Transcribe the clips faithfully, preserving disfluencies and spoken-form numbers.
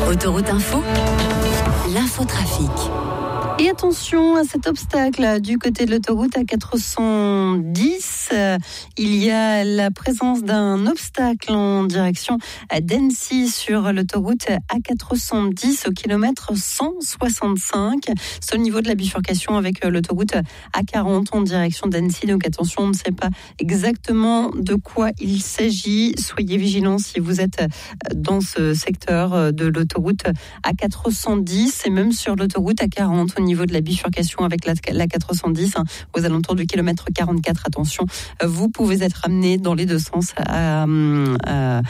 Autoroute Info, l'infotrafic. Et attention à cet obstacle du côté de l'autoroute A quatre cent dix. Il y a la présence d'un obstacle en direction d'Annecy sur l'autoroute A quatre cent dix au kilomètre cent soixante-cinq. C'est au niveau de la bifurcation avec l'autoroute A quarante en direction d'Annecy. Donc attention, on ne sait pas exactement de quoi il s'agit. Soyez vigilants si vous êtes dans ce secteur de l'autoroute A quatre cent dix et même sur l'autoroute A quarante au niveau de la bifurcation avec la, la quatre cent dix, hein, aux alentours du kilomètre quarante-quatre. Attention, vous pouvez être amené dans les deux sens à, à,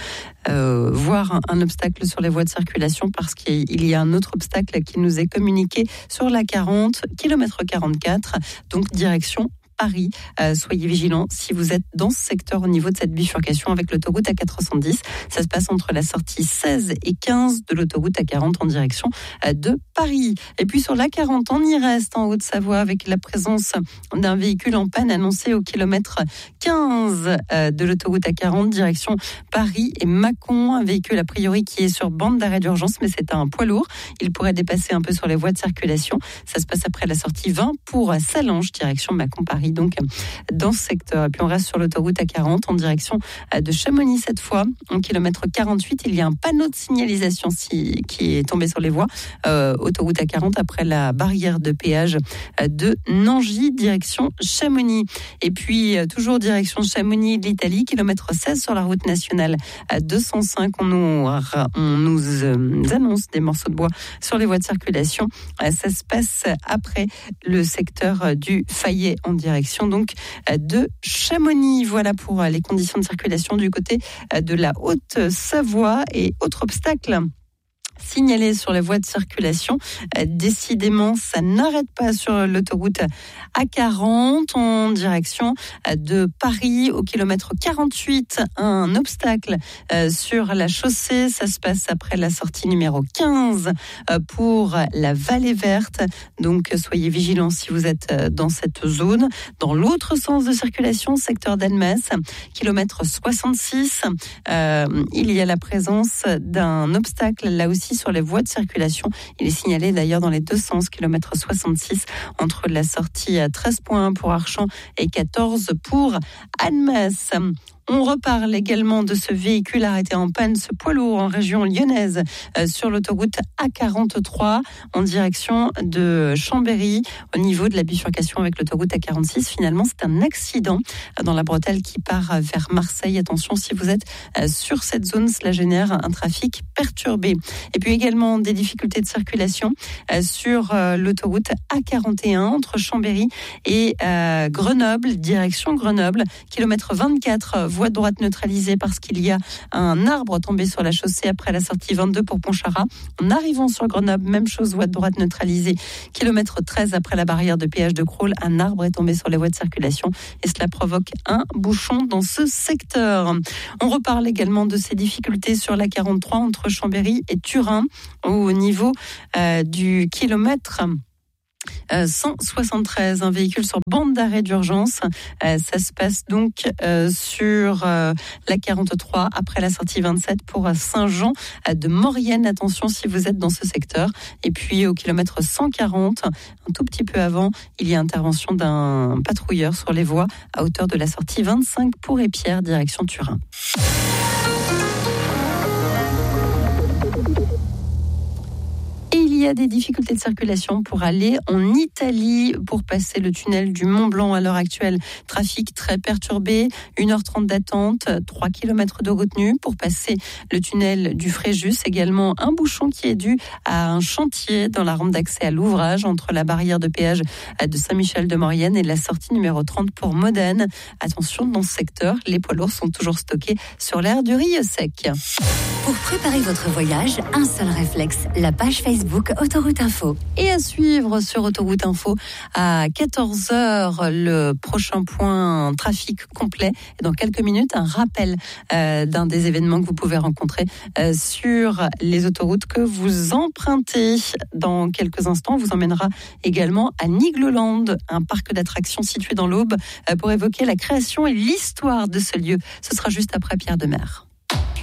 à voir un, un obstacle sur les voies de circulation parce qu'il y a un autre obstacle qui nous est communiqué sur la quarante, kilomètre quarante-quatre, donc direction Paris. Euh, soyez vigilants si vous êtes dans ce secteur au niveau de cette bifurcation avec l'autoroute A quatre cent dix. Ça se passe entre la sortie seize et quinze de l'autoroute A quarante en direction euh, de Paris. Et puis sur l'A quarante, on y reste en Haute-Savoie avec la présence d'un véhicule en panne annoncé au kilomètre quinze euh, de l'autoroute A quarante direction Paris et Mâcon. Un véhicule a priori qui est sur bande d'arrêt d'urgence, mais c'est un poids lourd. Il pourrait dépasser un peu sur les voies de circulation. Ça se passe après la sortie vingt pour Salange direction Mâcon-Paris. Donc dans ce secteur. Et puis on reste sur l'autoroute A quarante en direction de Chamonix cette fois. Au kilomètre quarante-huit, il y a un panneau de signalisation si, qui est tombé sur les voies. Euh, autoroute A quarante après la barrière de péage de Nangy, direction Chamonix. Et puis toujours direction Chamonix de l'Italie, kilomètre seize sur la route nationale deux cent cinq. On nous, on nous annonce des morceaux de bois sur les voies de circulation. Ça se passe après le secteur du Fayet en direction donc de Chamonix. Voilà pour les conditions de circulation du côté de la Haute-Savoie. Et autre obstacle signalé sur les voies de circulation. Euh, décidément, ça n'arrête pas sur l'autoroute A quarante en direction de Paris au kilomètre quarante-huit. Un obstacle euh, sur la chaussée. Ça se passe après la sortie numéro quinze euh, pour la Vallée Verte. Donc, soyez vigilants si vous êtes dans cette zone. Dans l'autre sens de circulation, secteur d'Annemasse, kilomètre soixante-six, euh, il y a la présence d'un obstacle là aussi sur les voies de circulation. Il est signalé d'ailleurs dans les deux sens, kilomètre soixante-six, entre la sortie à treize point un pour Archamps et quatorze pour Annemasse. On reparle également de ce véhicule arrêté en panne, ce poids lourd en région lyonnaise euh, sur l'autoroute A quarante-trois en direction de Chambéry au niveau de la bifurcation avec l'autoroute A quarante-six. Finalement, c'est un accident dans la bretelle qui part vers Marseille. Attention si vous êtes euh, sur cette zone, cela génère un trafic perturbé. Et puis également des difficultés de circulation euh, sur euh, l'autoroute A quarante et un entre Chambéry et euh, Grenoble, direction Grenoble, kilomètre vingt-quatre, voie de droite neutralisée parce qu'il y a un arbre tombé sur la chaussée après la sortie vingt-deux pour Pontcharrat. En arrivant sur Grenoble, même chose, voie de droite neutralisée, kilomètre treize après la barrière de péage de Crolles, un arbre est tombé sur les voies de circulation et cela provoque un bouchon dans ce secteur. On reparle également de ces difficultés sur l'A quarante-trois entre Chambéry et Turin au niveau euh, du kilomètre Euh, cent soixante-treize, un véhicule sur bande d'arrêt d'urgence. Euh, ça se passe donc euh, sur euh, la quarante-trois après la sortie vingt-sept pour Saint-Jean euh, de Maurienne. Attention si vous êtes dans ce secteur. Et puis au kilomètre cent quarante, un tout petit peu avant, il y a intervention d'un patrouilleur sur les voies à hauteur de la sortie vingt-cinq pour Épierre, direction Turin. Il y a des difficultés de circulation pour aller en Italie, pour passer le tunnel du Mont Blanc à l'heure actuelle. Trafic très perturbé, une heure trente d'attente, trois kilomètres de retenue. Pour passer le tunnel du Fréjus, également un bouchon qui est dû à un chantier dans la rampe d'accès à l'ouvrage entre la barrière de péage de Saint-Michel-de-Maurienne et la sortie numéro trente pour Modène. Attention, dans ce secteur, les poids lourds sont toujours stockés sur l'aire du Rieux Sec. Pour préparer votre voyage, un seul réflexe, la page Facebook Autoroute Info. Et à suivre sur Autoroute Info à quatorze heures, le prochain point trafic complet. Et dans quelques minutes, un rappel euh, d'un des événements que vous pouvez rencontrer euh, sur les autoroutes que vous empruntez. Dans quelques instants, on vous emmènera également à Nigloland, un parc d'attractions situé dans l'Aube, euh, pour évoquer la création et l'histoire de ce lieu. Ce sera juste après Pierre Demers.